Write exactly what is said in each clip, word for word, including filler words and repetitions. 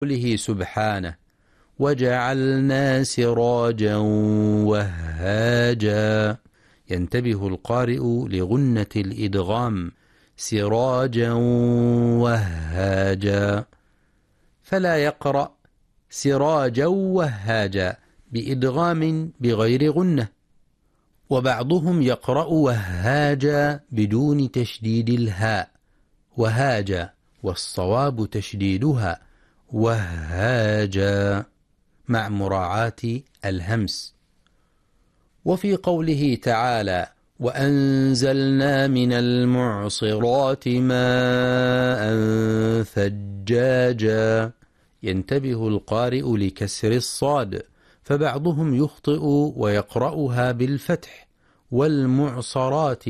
قوله سبحانه: وجعلنا سراجا وهاجا، ينتبه القارئ لغنة الإدغام، سراجا وهاجا، فلا يقرأ سراجا وهاجا بإدغام بغير غنة. وبعضهم يقرأ وهاجا بدون تشديد الهاء، وهاجا، والصواب تشديدها وهاجا مع مراعاة الهمس. وفي قوله تعالى: وأنزلنا من المعصرات ماء ثجاجا، ينتبه القارئ لكسر الصاد، فبعضهم يخطئ ويقرأها بالفتح، والمعصرات.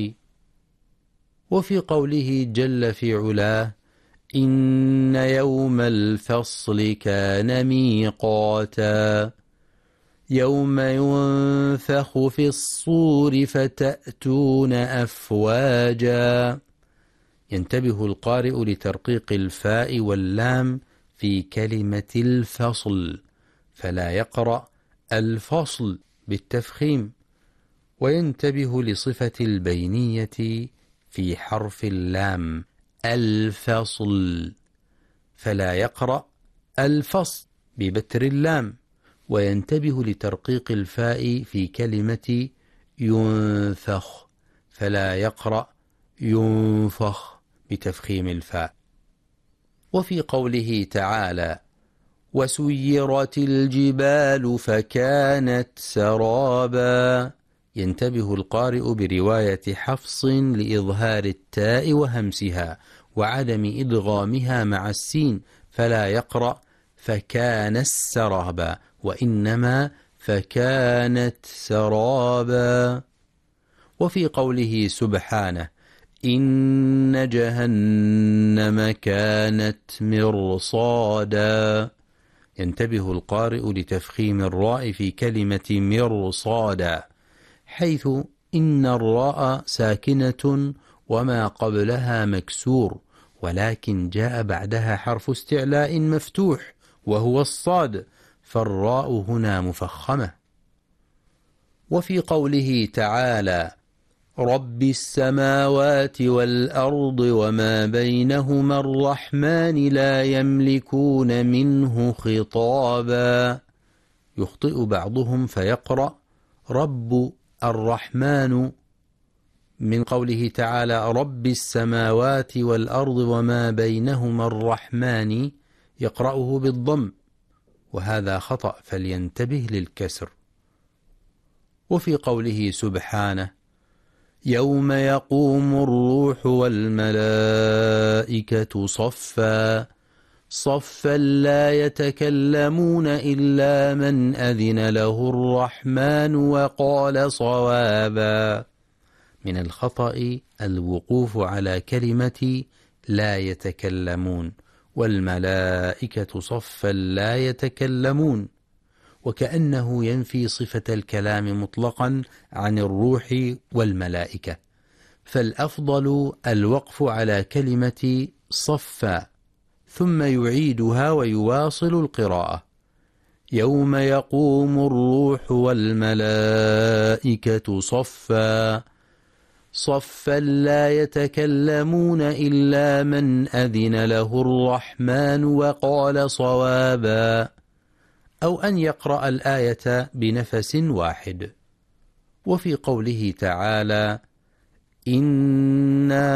وفي قوله جل في علاه: إن يوم الفصل كان ميقاتا، يوم ينفخ في الصور فتأتون أفواجا، ينتبه القارئ لترقيق الفاء واللام في كلمة الفصل، فلا يقرأ الفصل بالتفخيم. وينتبه لصفة البينية في حرف اللام الفصل، فلا يقرأ الفصل ببتر اللام. وينتبه لترقيق الفاء في كلمة ينفخ، فلا يقرأ ينفخ بتفخيم الفاء. وفي قوله تعالى: وسيرت الجبال فكانت سرابا، ينتبه القارئ برواية حفص لإظهار التاء وهمسها وعدم إدغامها مع السين، فلا يقرأ فكان السرابا، وإنما فكانت سرابا. وفي قوله سبحانه: إن جهنم كانت مرصادا، ينتبه القارئ لتفخيم الراء في كلمة مرصادا، حيث إن الراء ساكنة وما قبلها مكسور، ولكن جاء بعدها حرف استعلاء مفتوح وهو الصاد، فالراء هنا مفخمة. وفي قوله تعالى: رب السماوات والأرض وما بينهما الرحمن لا يملكون منه خطابا، يخطئ بعضهم فيقرأ رب الرحمن من قوله تعالى: رب السماوات والأرض وما بينهما الرحمن، يقرأه بالضم، وهذا خطأ، فلينتبه للكسر. وفي قوله سبحانه: يوم يقوم الروح والملائكة صفا، صفا لا يتكلمون إلا من أذن له الرحمن وقال صوابا، من الخطأ الوقوف على كلمة لا يتكلمون، والملائكة صفا لا يتكلمون، وكأنه ينفي صفة الكلام مطلقا عن الروح والملائكة، فالأفضل الوقف على كلمة صفا ثم يعيدها ويواصل القراءة: يوم يقوم الروح والملائكة صفا، صفا لا يتكلمون إلا من أذن له الرحمن وقال صوابا، أو أن يقرأ الآية بنفس واحد. وفي قوله تعالى: إنا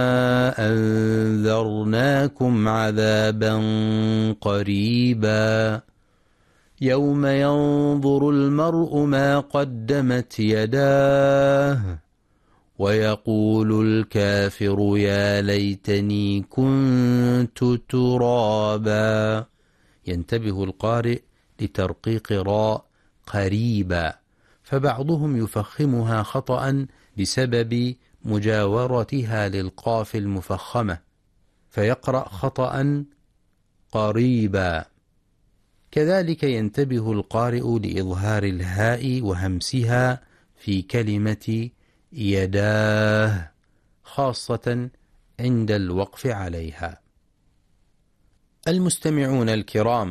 أنذرناكم عذابا قريبا، يوم ينظر المرء ما قدمت يداه ويقول الكافر يا ليتني كنت ترابا، ينتبه القارئ لترقيق راء قريبا، فبعضهم يفخمها خطأ بسبب مجاورتها للقاف المفخمة، فيقرأ خطأ قريبا. كذلك ينتبه القارئ لإظهار الهاء وهمسها في كلمة يداه، خاصة عند الوقف عليها. المستمعون الكرام،